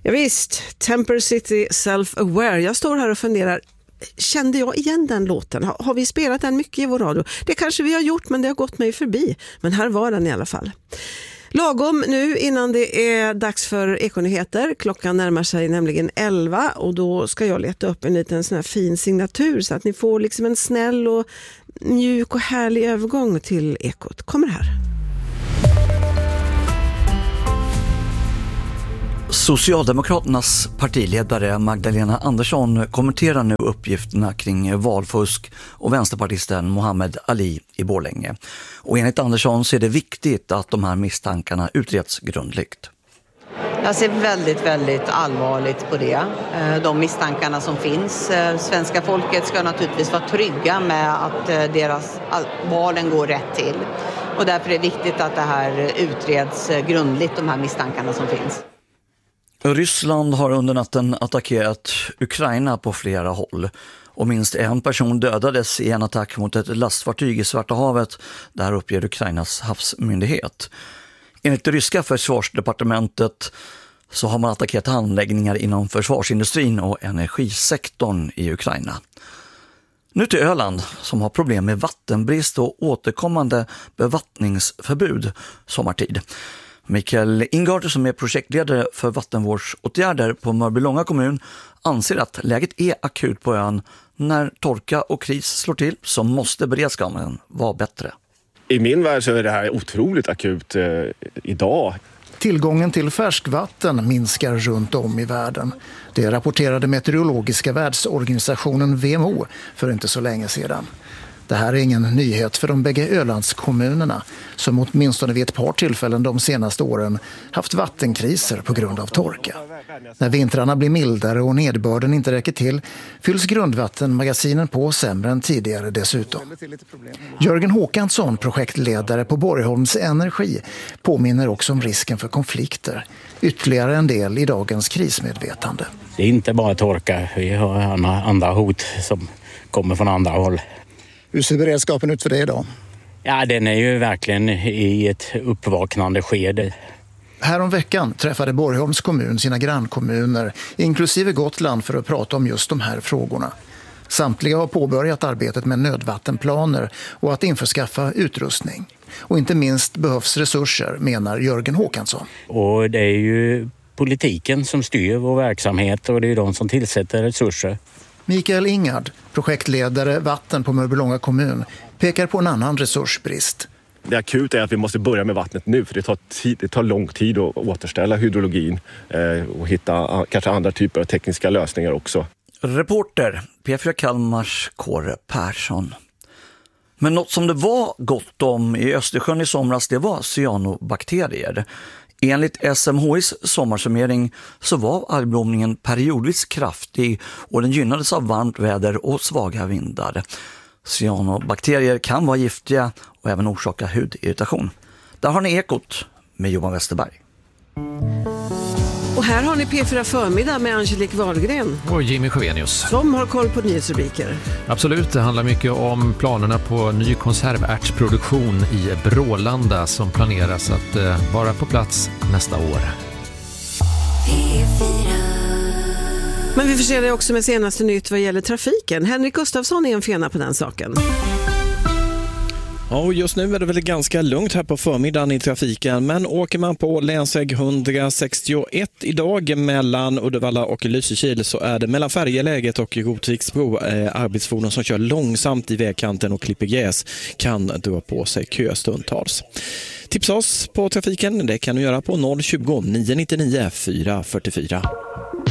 Ja, visst, Temper City Self-Aware. Jag står här och funderar, kände jag igen den låten? Har vi spelat den mycket i vår radio? Det kanske vi har gjort, men det har gått mig förbi. Men här var den i alla fall. Lagom nu innan det är dags för Ekonyheter. Klockan närmar sig nämligen 11 och då ska jag leta upp en liten sån här fin signatur så att ni får liksom en snäll och mjuk och härlig övergång till Ekot. Kommer här. Socialdemokraternas partiledare Magdalena Andersson kommenterar nu uppgifterna kring valfusk och vänsterpartisten Mohammed Ali i Borlänge. Och enligt Andersson så är det viktigt att de här misstankarna utreds grundligt. Jag ser väldigt, väldigt allvarligt på det. De misstankarna som finns. Svenska folket ska naturligtvis vara trygga med att deras valen går rätt till. Och därför är det viktigt att det här utreds grundligt, de här misstankarna som finns. Ryssland har under natten attackerat Ukraina på flera håll och minst en person dödades i en attack mot ett lastfartyg i Svarta havet, där uppger Ukrainas havsmyndighet. Enligt det ryska försvarsdepartementet så har man attackerat anläggningar inom försvarsindustrin och energisektorn i Ukraina. Nu till Öland som har problem med vattenbrist och återkommande bevattningsförbud sommartid. Mikael Ingard som är projektledare för vattenvårdsåtgärder på Mörbylånga kommun anser att läget är akut på ön. När torka och kris slår till så måste beredskapen vara bättre. I min värld så är det här otroligt akut idag. Tillgången till färskvatten minskar runt om i världen. Det rapporterade meteorologiska världsorganisationen WMO för inte så länge sedan. Det här är ingen nyhet för de bägge Ölandskommunerna som åtminstone vid ett par tillfällen de senaste åren haft vattenkriser på grund av torka. När vintrarna blir mildare och nedbörden inte räcker till fylls grundvattenmagasinen på sämre än tidigare dessutom. Jörgen Håkansson, projektledare på Borgholms Energi, påminner också om risken för konflikter. Ytterligare en del i dagens krismedvetande. Det är inte bara torka, vi har andra hot som kommer från andra håll. Hur ser beredskapen ut för det idag? Ja, den är ju verkligen i ett uppvaknande skede. Härom veckan träffade Borgholms kommun sina grannkommuner, inklusive Gotland, för att prata om just de här frågorna. Samtliga har påbörjat arbetet med nödvattenplaner och att införskaffa utrustning. Och inte minst behövs resurser, menar Jörgen Håkansson. Och det är ju politiken som styr vår verksamhet och det är de som tillsätter resurser. Mikael Ingard, projektledare vatten på Mörbylånga kommun, pekar på en annan resursbrist. Det akuta är att vi måste börja med vattnet nu för det tar lång tid att återställa hydrologin och hitta kanske andra typer av tekniska lösningar också. Reporter P4 Kalmars Kåre Persson. Men något som det var gott om i Östersjön i somras, det var cyanobakterier. Enligt SMHIs sommarsummering så var algblomningen periodvis kraftig och den gynnades av varmt väder och svaga vindar. Cyanobakterier kan vara giftiga och även orsaka hudirritation. Där har ni Ekot med Johan Westerberg. Och här har ni P4 Förmiddag med Angelique Wahlgren. Och Jimmy Sjövenius. Som har koll på nyhetsrubriker. Absolut, det handlar mycket om planerna på ny konservärtsproduktion i Brålanda som planeras att vara på plats nästa år. Men vi förser dig också med senaste nytt vad gäller trafiken. Henrik Gustafsson är en fena på den saken. Ja, och just nu är det väl ganska lugnt här på förmiddagen i trafiken, men åker man på länsväg 161 idag mellan Uddevalla och Lysekil så är det mellan färjeläget och Rotviksbro arbetsfordon som kör långsamt i vägkanten och klipper gräs kan dra på sig köstundtals. Tipsa oss på trafiken, det kan du göra på 020 999 444.